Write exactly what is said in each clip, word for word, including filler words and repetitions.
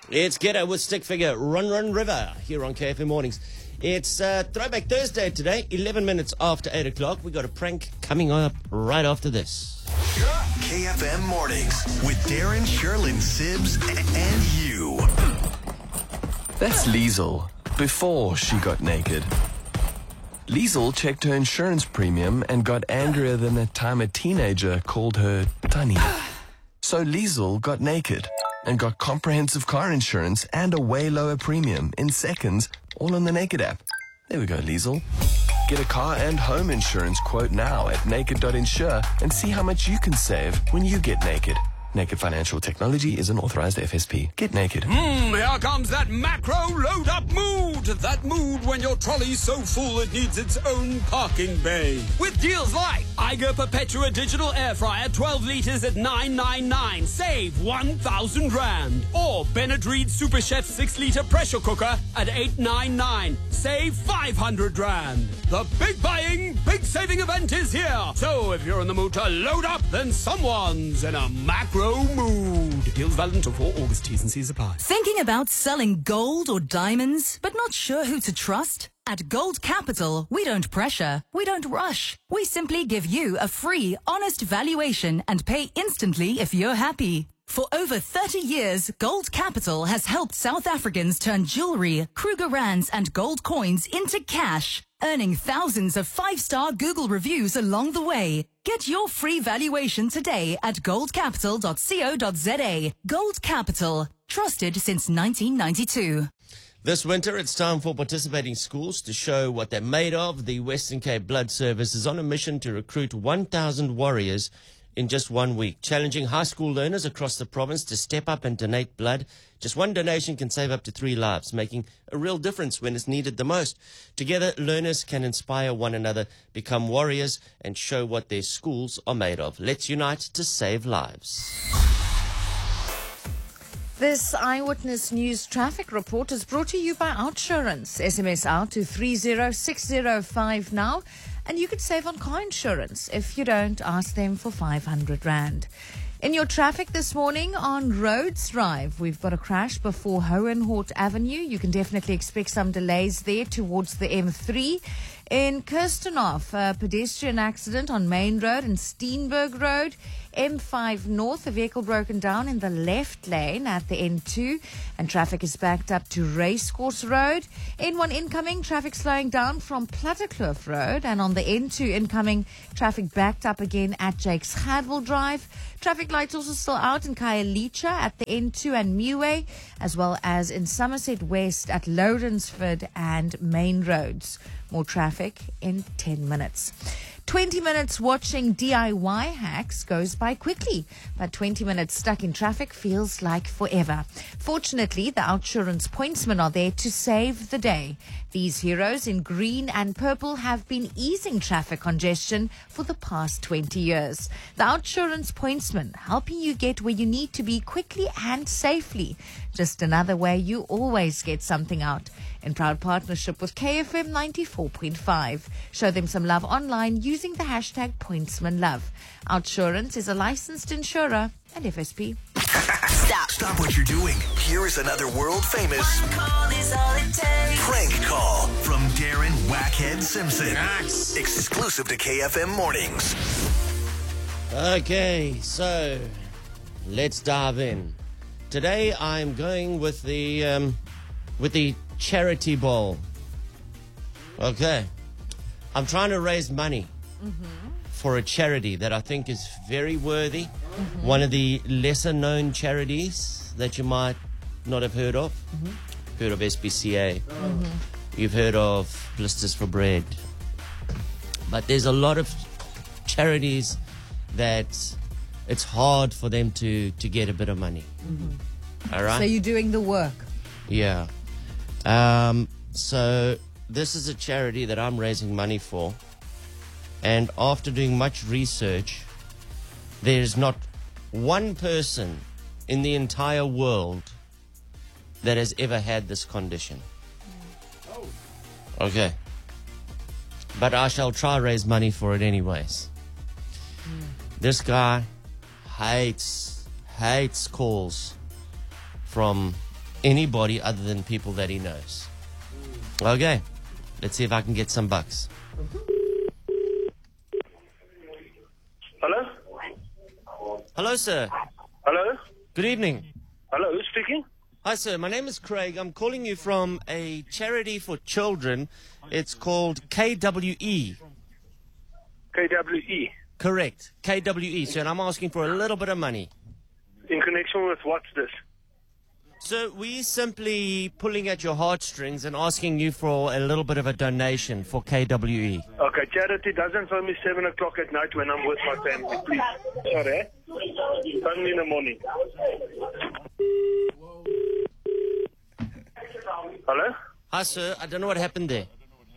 It's Ghetto with Stick Figure, Run Run River, here on K F M Mornings. It's uh, Throwback Thursday today, eleven minutes after eight o'clock. We got a prank coming up right after this. K F M Mornings with Darren, Sherlyn, Sibs, and you. That's Liesel, before she got naked. Liesel checked her insurance premium and got angrier than the time a teenager called her Tunny. So Liesel got naked and got comprehensive car insurance and a way lower premium in seconds, all on the Naked app. There we go, Liesel. Get a car and home insurance quote now at naked dot insure and see how much you can save when you get naked. Naked Financial Technology is an authorized F S P. Get naked. Mmm, here comes that macro load-up mood. That mood when your trolley's so full it needs its own parking bay. With deals like Eiger Perpetua Digital Air Fryer, twelve litres at nine ninety-nine. Save one thousand rand. Or Benadryl Super Chef six litre pressure cooker at eight ninety-nine. Save five hundred rand. The big buying, big saving event is here. So if you're in the mood to load up, then someone's in a macro mood. Deals valid until four August. T's and C's apply. Thinking about selling gold or diamonds, but not sure who to trust? At Gold Capital, we don't pressure, we don't rush. We simply give you a free, honest valuation and pay instantly if you're happy. For over thirty years, Gold Capital has helped South Africans turn jewelry, Kruger Rands and gold coins into cash, earning thousands of five-star Google reviews along the way. Get your free valuation today at gold capital dot co dot za. Gold Capital, trusted since nineteen ninety-two. This winter, it's time for participating schools to show what they're made of. The Western Cape Blood Service is on a mission to recruit one thousand warriors in just one week, challenging high school learners across the province to step up and donate blood. Just one donation can save up to three lives, making a real difference when it's needed the most. Together, learners can inspire one another, become warriors, and show what their schools are made of. Let's unite to save lives. This Eyewitness News traffic report is brought to you by Outsurance. S M S out to three zero six zero five now, and you could save on car insurance. If you don't, ask them for five hundred rand. In your traffic this morning on Rhodes Drive, we've got a crash before Hohenhort Avenue. You can definitely expect some delays there towards the M three. In Kirstenhof, a pedestrian accident on Main Road and Steenberg Road. M five North, a vehicle broken down in the left lane at the N two, and traffic is backed up to Racecourse Road. N one incoming, traffic slowing down from Plattekloof Road, and on the N two incoming, traffic backed up again at Jakes Hadwell Drive. Traffic lights also still out in Khayelitsha at the N two and Muway, as well as in Somerset West at Lawrenceford and Main Roads. More traffic in ten minutes. twenty minutes watching D I Y hacks goes by quickly, but twenty minutes stuck in traffic feels like forever. Fortunately, the Outsurance pointsmen are there to save the day. These heroes in green and purple have been easing traffic congestion for the past twenty years. The Outsurance pointsmen helping you get where you need to be quickly and safely. Just another way you always get something out. In proud partnership with K F M ninety-four point five. Show them some love online using the hashtag PointsmanLove. Outsurance is a licensed insurer and F S P. Stop. Stop what you're doing. Here is another world famous One call is all it takes. prank call from Darren Wackhead Simpson. Nice. Exclusive to K F M Mornings. Okay, so let's dive in. Today I'm going with the um, with the charity bowl. Okay, I'm trying to raise money mm-hmm. for a charity that I think is very worthy. Mm-hmm. One of the lesser known charities that you might not have heard of. Mm-hmm. Heard of S P C A. Mm-hmm. You've heard of Blisters for Bread. But there's a lot of charities that it's hard for them to, to get a bit of money. Mm-hmm. All right? So you're doing the work. Yeah. Um, so this is a charity that I'm raising money for. And after doing much research, there's not one person in the entire world that has ever had this condition. Oh. Okay. But I shall try raise money for it anyways. Mm. This guy hates, hates calls from anybody other than people that he knows. Okay, let's see if I can get some bucks. Hello? Hello, sir. Hello? Good evening. Hello, who's speaking? Hi, sir. My name is Craig. I'm calling you from a charity for children. It's called K W E. K W E. Correct. K W E, sir. And I'm asking for a little bit of money. In connection with what's this? So we're simply pulling at your heartstrings and asking you for a little bit of a donation for K W E. Okay, charity doesn't phone me seven o'clock at night when I'm with my family, please. Sorry, eh? Phone me in the morning. Hello? Hi, sir. I don't know what happened there.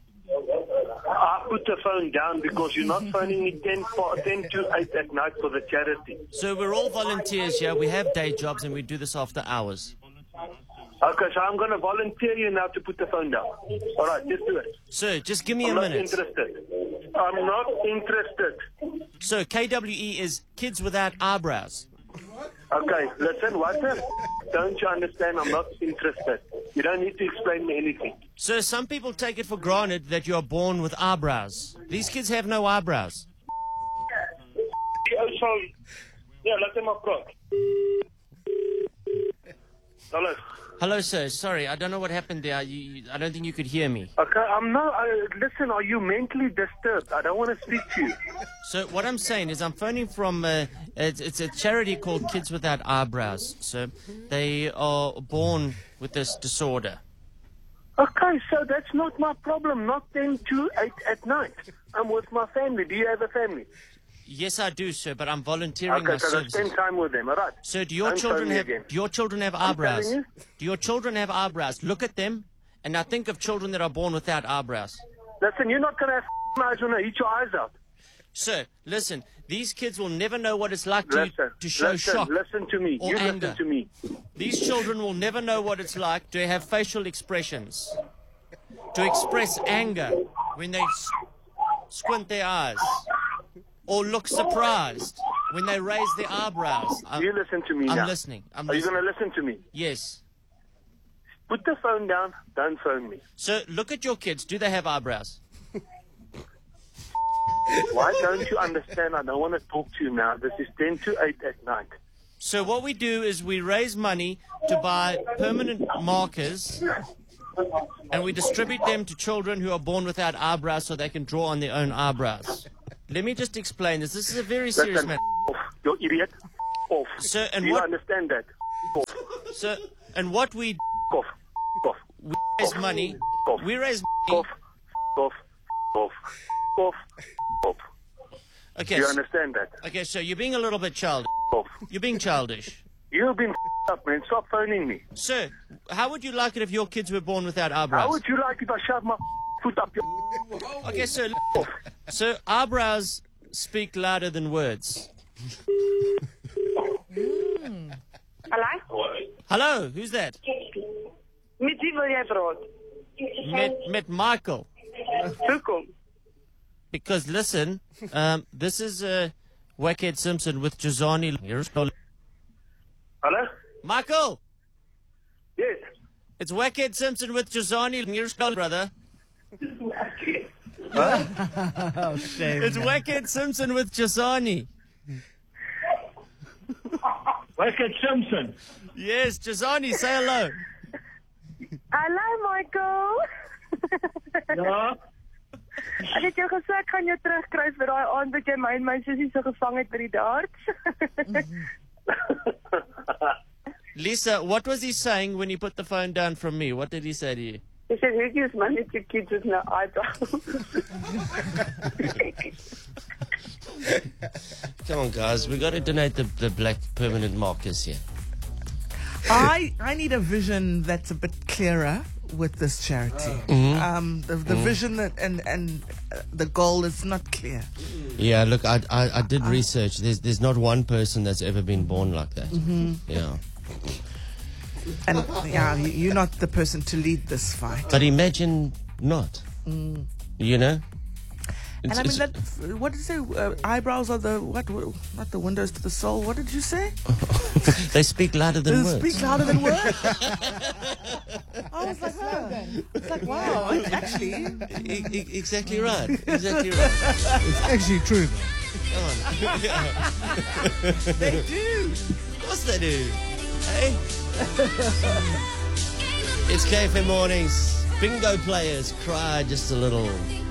I put the phone down because you're not phoning me ten, for, ten to eight at night for the charity. So we're all volunteers here. We have day jobs and we do this after hours. Okay, so I'm going to volunteer you now to put the phone down. All right, just do it. Sir, just give me I'm a not minute. interested. I'm not interested. So K W E is Kids Without Eyebrows. Okay, listen, Walter, don't you understand? I'm not interested. You don't need to explain me anything. Sir, some people take it for granted that you are born with eyebrows. These kids have no eyebrows. Oh, sorry. Yeah, let them approach. Hello. Hello, sir. Sorry, I don't know what happened there. You, you, I don't think you could hear me. Okay, I'm not. Uh, listen, are you mentally disturbed? I don't want to speak to you. So what I'm saying is I'm phoning from, uh, it's, it's a charity called Kids Without Eyebrows. So they are born with this disorder. Okay, so that's not my problem. Not ten to eight at night. I'm with my family. Do you have a family? Yes, I do, sir, but I'm volunteering Okay, my so I services. spend time with them, all right? Sir, do your Don't children phone me have again. do your children have I'm eyebrows? telling you. Do your children have eyebrows? Look at them, and now think of children that are born without eyebrows. Listen, you're not going to have eyes when I eat your eyes out. Sir, listen, these kids will never know what it's like to, Listen, to show listen, shock. listen to me. or You anger. listen to me. These children will never know what it's like to have facial expressions, to express anger when they s- squint their eyes, or look surprised when they raise their eyebrows. I'm, You listen to me I'm now. listening. I'm Are you listening. going to listen to me? Yes. Put the phone down. Don't phone me. Sir, look at your kids. Do they have eyebrows? Why don't you understand? I don't want to talk to you now. This is ten to eight at night. So what we do is we raise money to buy permanent markers, and we distribute them to children who are born without eyebrows so they can draw on their own eyebrows. Let me just explain this. This is a very serious Listen, matter. off. You idiot. Off. Sir, and Do you what- understand that? Off. So, and what we Off. Off. we raise money, Off. we raise money. Off. Off. Off. Off. Off. Okay, Do you so, understand that? okay, so you're being a little bit childish. Off. You're being childish. You've been up, man. Stop phoning me. Sir, how would you like it if your kids were born without eyebrows? How would you like if I shove my foot up your... Okay, so, so eyebrows speak louder than words. Hallo? Hello, who's that? Met wie wil jy praat? Met, met Michael. Hoekom? Because listen, um, this is uh, Wackhead Simpson with Jazani. Hello? Michael, Yes. it's Wackhead Simpson with Jazani. Brother. Oh, shame. It's Wackhead Simpson with Jazani. Wackhead Simpson. Yes, Jazani, say hello. Hallo Michael. Ja? Ek het jou gesê ek gaan jou terugkry vir daai aand wat jy my en my sussie so gevang het by die darts. Lisa, what was he saying when he put the phone down from me? What did he say to you? He said, who gives money to kids with no eyebrows? Come on, guys, we got to donate the, the black permanent markers here. I I need a vision that's a bit clearer with this charity. Mm-hmm. Um, the the vision that and and uh, the goal is not clear. Yeah, look, I, I, I did research. There's there's not one person that's ever been born like that. Mm-hmm. Yeah. And yeah, you- you're not the person to lead this fight. But imagine not. Mm. You know? And I It's- mean, that, what did you say? Uh, eyebrows are the, what, what, not the windows to the soul. What did you say? They speak louder than They words. speak louder than words. I was like, huh. It's like, wow, it's actually. E- e- exactly right. Exactly right. It's actually true, though. Come on. Yeah. They do. Of course they do. Hey? It's K F M Mornings. Bingo players cry just a little.